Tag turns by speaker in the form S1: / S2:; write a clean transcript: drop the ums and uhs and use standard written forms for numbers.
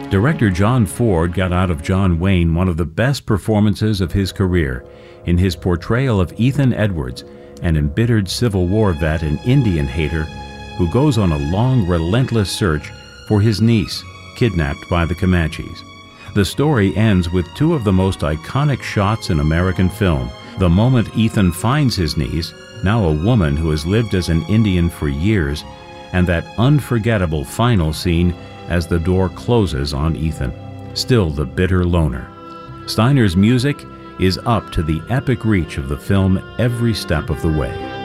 S1: Director John Ford got out of John Wayne one of the best performances of his career in his portrayal of Ethan Edwards, an embittered Civil War vet and Indian hater who goes on a long, relentless search for his niece, kidnapped by the Comanches. The story ends with two of the most iconic shots in American film. The moment Ethan finds his niece, now a woman who has lived as an Indian for years, and that unforgettable final scene as the door closes on Ethan, still the bitter loner. Steiner's music is up to the epic reach of the film every step of the way.